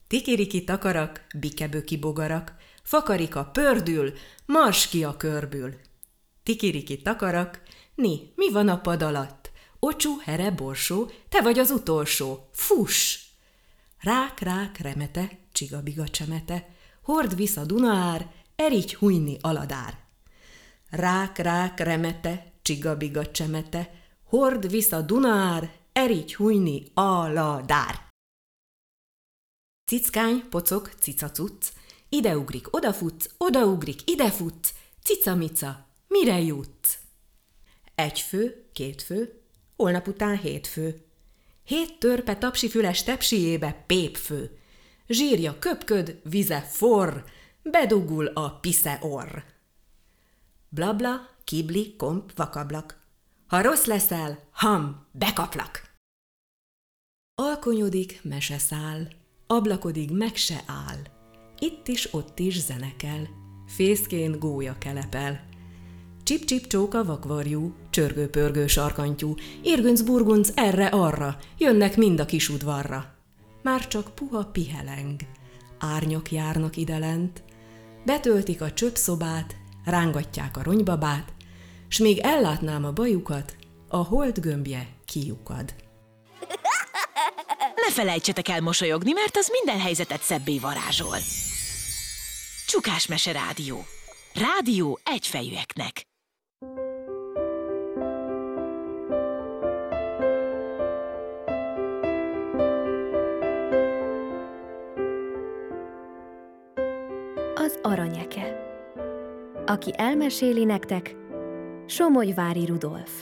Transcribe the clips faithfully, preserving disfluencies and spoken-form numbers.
Tikiriki takarak, bikeböki bogarak, fakarika pördül, mars ki a körbül. Tikiriki takarak, ni, mi van a pad alatt? Ocsú, here, borsó, te vagy az utolsó, fuss! Rák, rák, remete, csigabiga csemete, hord visz a Dunaár, erigy hújni aladár. Rák, rák, remete, csigabiga csemete, hord visz a Dunaár, erigy hújni aladár. Cickány, pocok, cicacuc, ideugrik, odafutsz, odaugrik, idefutsz, cicamica, mire jutsz? Egy fő, két fő, holnap után hét fő. Hét törpe tapsifüles tepsiébe pépfő. Zsírja köpköd, vize forr, bedugul a pisze orr. Blabla, kibli, komp, vakablak. Ha rossz leszel, ham, bekaplak. Alkonyodik, mese száll, ablakodig meg se áll. Itt is, ott is zenekel, fészkén gólya kelepel. Csip-csip csóka vakvarjú, csörgő-pörgő sarkantyú, irgünc-burgunc erre-arra, jönnek mind a kis udvarra. Már csak puha piheleng, árnyak járnak idelent, betöltik a csöpszobát, rángatják a ronybabát, s még ellátnám a bajukat, a hold gömbje kiukad. Ne felejtsetek el mosolyogni, mert az minden helyzetet szebbé varázsol. Csukás Mese Rádió. Rádió egyfejűeknek. Az aranyeke. Aki elmeséli nektek, Somogyvári Rudolf.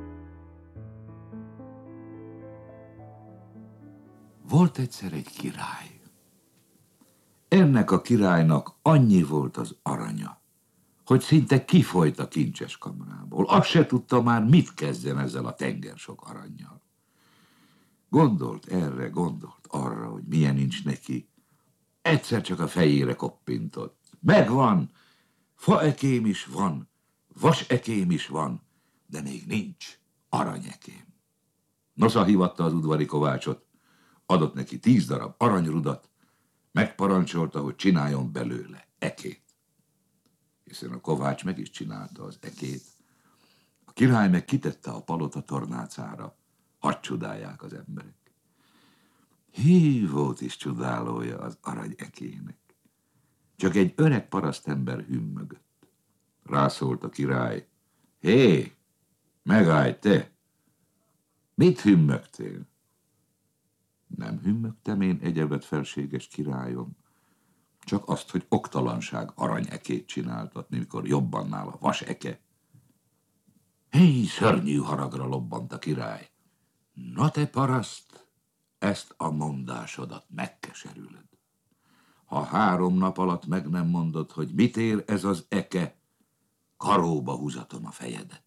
Volt egyszer egy király. Ennek a királynak annyi volt az aranya, hogy szinte kifolyt a kincses kamrából. Azt se tudta már, mit kezdjen ezzel a tenger sok arannyal. Gondolt erre, gondolt arra, hogy milyen nincs neki. Egyszer csak a fejére koppintott. Megvan! Faekém is van, vasekém is van, de még nincs aranyekém. Nosza hívatta az udvari kovácsot, adott neki tíz darab aranyrudat, megparancsolta, hogy csináljon belőle ekét. Hiszen a kovács meg is csinálta az ekét. A király meg kitette a palota tornácára, hadd csodálják az emberek. Hí, volt is csodálója az arany ekének. Csak egy öreg parasztember hümmögött. Rászólt a király. Hé, megállj te! Mit hümmögtél? Nem hümmögtem én egyebet, felséges királyom. Csak azt, hogy oktalanság aranyekét csináltatni, mikor jobban náll a vaseke. Hé, szörnyű haragra lobbant a király. Na te paraszt, ezt a mondásodat megkeserülöd. Ha három nap alatt meg nem mondod, hogy mit ér ez az eke, karóba húzatom a fejedet.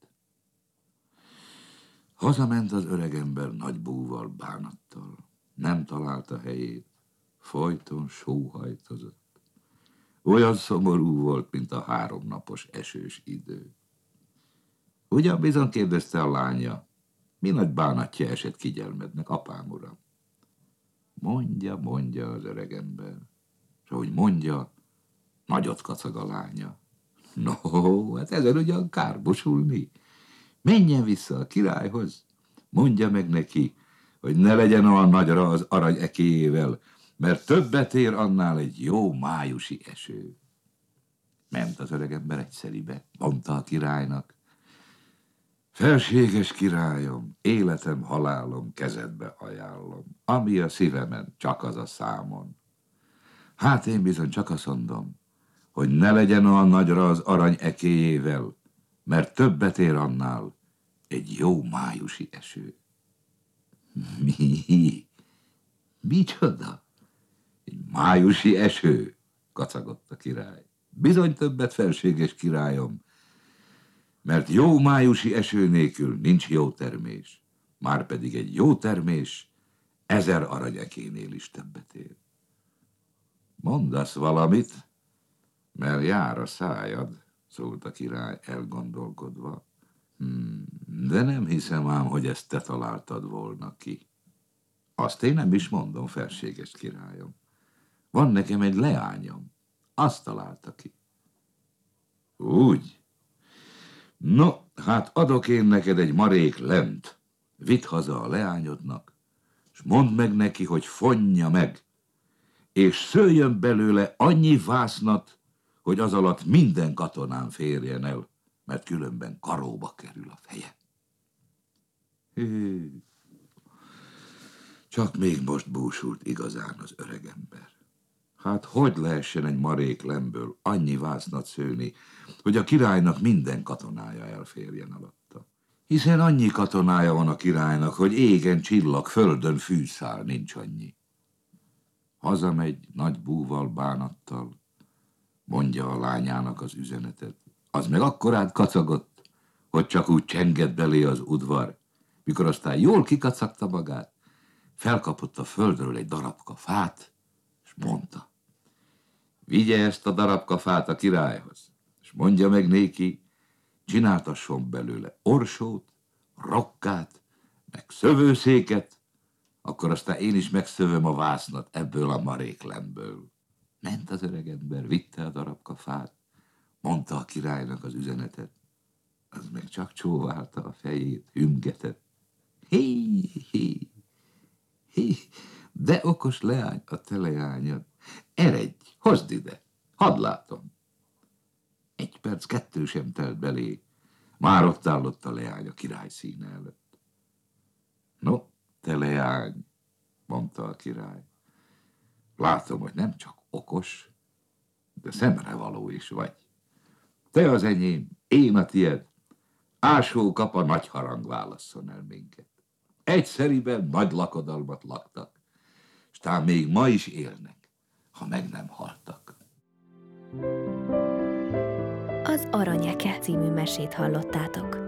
Hazament az öregember nagy búval, bánattal. Nem találta helyét, folyton sóhajtozott. Olyan szomorú volt, mint a háromnapos esős idő. Ugyan bizony, kérdezte a lánya, mi nagy bánatja esett kigyelmednek, apám uram? Mondja, mondja az öregember. És ahogy mondja, nagyot kacag a lánya. No, hát ezen ugyan kárbosulni. Menjen vissza a királyhoz, mondja meg neki, hogy ne legyen olyan nagyra az arany ekéjével, mert többet ér annál egy jó májusi eső. Ment az öregember egyszeribe, mondta a királynak. Felséges királyom, életem, halálom kezedbe ajánlom. Ami a szívemen, csak az a számon. Hát én bizony csak azt mondom, hogy ne legyen olyan nagyra az arany ekéjével, mert többet ér annál egy jó májusi eső. Mi? Micsoda? Egy májusi eső, kacagott a király. Bizony többet, felséges királyom, mert jó májusi eső nélkül nincs jó termés, márpedig egy jó termés ezer aranyekénél is többet ér. Mondasz valamit, mert jár a szájad, szólt a király elgondolkodva. Hmm, de nem hiszem ám, hogy ezt te találtad volna ki. Azt én nem is mondom, felséges királyom. Van nekem egy leányom. Azt találta ki. Úgy? No, hát adok én neked egy marék lent. Vidd haza a leányodnak, és mondd meg neki, hogy fonja meg, és szőjön belőle annyi vásznat, hogy az alatt minden katonán férjen el, mert különben karóba kerül a feje. Hű. Csak még most búsult igazán az öregember. Hát hogy lehessen egy marék lemből annyi vásznat szőni, hogy a királynak minden katonája elférjen alatta? Hiszen annyi katonája van a királynak, hogy égen csillag, földön fűszál, nincs annyi. Hazamegy nagy búval, bánattal, mondja a lányának az üzenetet. Az meg akkorát kacagott, hogy csak úgy csengett belé az udvar, mikor aztán jól kikacagta magát, felkapott a földről egy darabka fát, és mondta, vigye ezt a darabka fát a királyhoz, és mondja meg néki, csináltasson belőle orsót, rokkát, meg szövőszéket, akkor aztán én is megszövöm a vásznat ebből a marék lemből. Ment az öregember, vitte a darabka fát, mondta a királynak az üzenetet, az meg csak csóválta a fejét, hümgetett. Hé, hé, hé, de okos leány a te leányod. Eredj, hozd ide, hadd látom. Egy perc, kettő sem telt belé, már ott állott a leány a király színe előtt. No, te leány, mondta a király, látom, hogy nem csak okos, de szemrevaló is vagy. Te az enyém, én a tied, ásó kapa nagy harang válasszon el minket. Egyszeriben nagy lakodalmat laktak, s tám még ma is élnek, ha meg nem haltak. Az Aranyeke című mesét hallottátok.